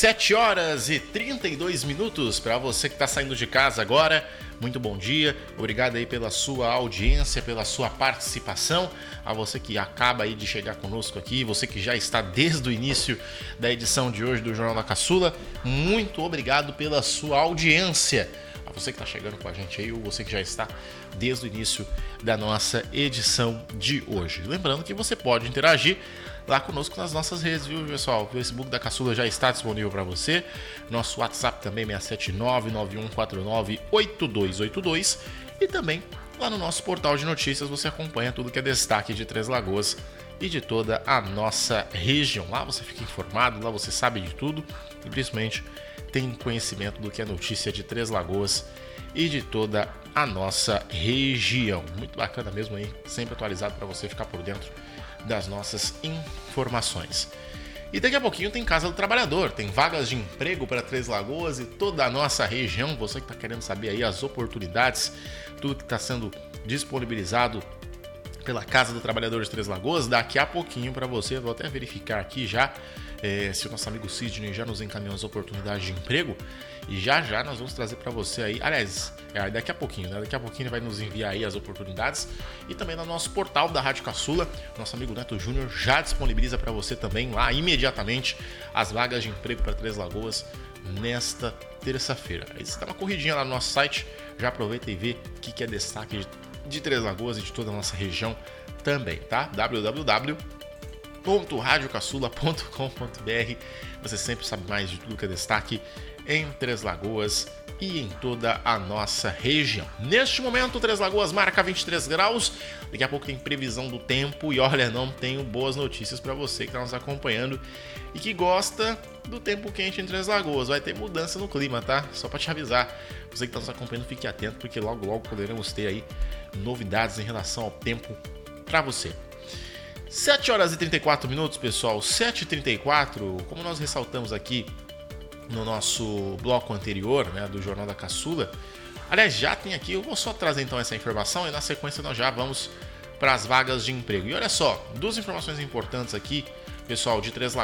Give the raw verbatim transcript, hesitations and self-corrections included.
sete horas e trinta e dois minutos para você que está saindo de casa agora. Muito bom dia, obrigado aí pela sua audiência, pela sua participação. A você que acaba aí de chegar conosco aqui, você que já está desde o início da edição de hoje do Jornal da Caçula, muito obrigado pela sua audiência. A você que está chegando com a gente aí, ou você que já está desde o início da nossa edição de hoje. Lembrando que você pode interagir lá conosco nas nossas redes, viu, pessoal? O Facebook da Caçula já está disponível para você. Nosso WhatsApp também, seis sete nove, nove um quatro nove, oito dois oito dois. E também lá no nosso portal de notícias você acompanha tudo que é destaque de Três Lagoas e de toda a nossa região. Lá você fica informado, lá você sabe de tudo e principalmente tem conhecimento do que é notícia de Três Lagoas e de toda a nossa região. Muito bacana mesmo aí, sempre atualizado para você ficar por dentro das nossas informações. E daqui a pouquinho tem Casa do Trabalhador, tem vagas de emprego para Três Lagoas e toda a nossa região. Você que está querendo saber aí as oportunidades, tudo que está sendo disponibilizado pela Casa do Trabalhador de Três Lagoas, daqui a pouquinho para você. Vou até verificar aqui já é, se o nosso amigo Sidney já nos encaminhou as oportunidades de emprego. E já já nós vamos trazer para você aí, aliás, é, daqui a pouquinho, né? Daqui a pouquinho ele vai nos enviar aí as oportunidades. E também no nosso portal da Rádio Caçula, nosso amigo Neto Júnior já disponibiliza para você também lá imediatamente as vagas de emprego para Três Lagoas nesta terça-feira. Aí você dá uma corridinha lá no nosso site, já aproveita e vê o que, que é destaque de, de Três Lagoas e de toda a nossa região também, tá? w w w ponto rádio caçula ponto com ponto b r. Você sempre sabe mais de tudo que é destaque em Três Lagoas e em toda a nossa região. Neste momento, Três Lagoas marca vinte e três graus. Daqui a pouco tem previsão do tempo e olha, não tenho boas notícias para você que está nos acompanhando e que gosta do tempo quente em Três Lagoas. Vai ter mudança no clima, tá? Só para te avisar. Você que está nos acompanhando, fique atento porque logo logo poderemos ter aí novidades em relação ao tempo para você. sete horas e trinta e quatro minutos, pessoal. sete e trinta e quatro, como nós ressaltamos aqui no nosso bloco anterior, né, do Jornal da Caçula. Aliás, já tem aqui, eu vou só trazer então essa informação e na sequência nós já vamos para as vagas de emprego. E olha só, duas informações importantes aqui, pessoal, de Três Lagoas.